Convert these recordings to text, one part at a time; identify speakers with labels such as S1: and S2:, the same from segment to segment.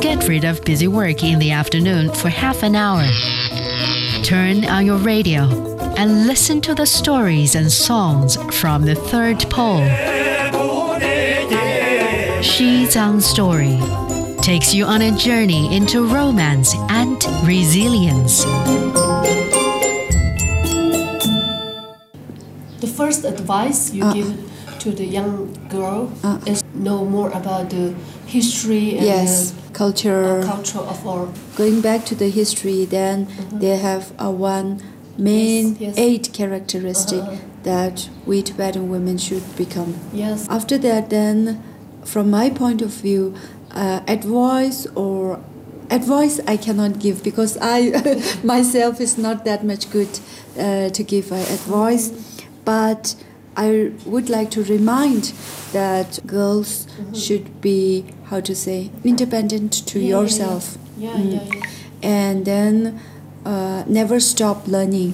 S1: Get rid of busy work in the afternoon for half an hour. Turn on your radio and listen to the stories and songs from the third pole. Shizang Story takes you on a journey into romance and resilience.
S2: The first advice you give to the young girl is know more about the history and
S3: culture
S2: of our.
S3: Going back to the history, then they have one main 8 characteristic that we Tibetan women should become.
S2: Yes.
S3: After that, then, from my point of view, advice I cannot give because I myself is not that much good to give advice, but I would like to remind that girls should be, independent to yourself. And then never stop learning.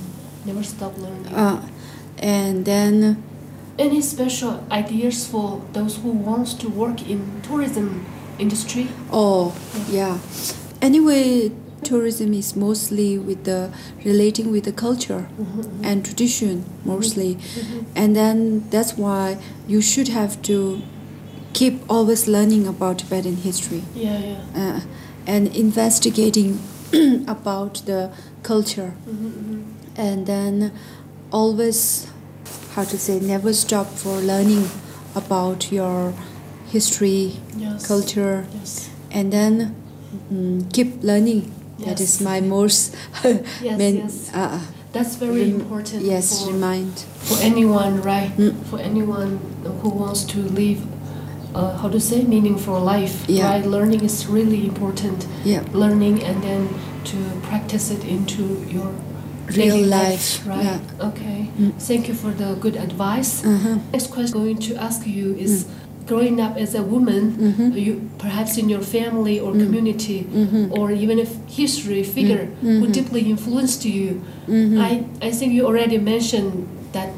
S3: And then
S2: any special ideas for those who wants to work in tourism industry?
S3: Anyway, tourism is mostly relating with the culture and tradition mostly, and then that's why you should have to keep always learning about Tibetan history and investigating about the culture, and then always never stop for learning about your history, culture, and then keep learning. That is my most main.
S2: That's very important.
S3: Yes, remind
S2: for anyone, right? For anyone who wants to live, meaningful life, right? Learning is really important. Learning and then to practice it into your
S3: real life,
S2: right? Okay. Thank you for the good advice. Next question I'm going to ask you is. Growing up as a woman, you perhaps in your family or community, or even a history figure who deeply influenced you. I think you already mentioned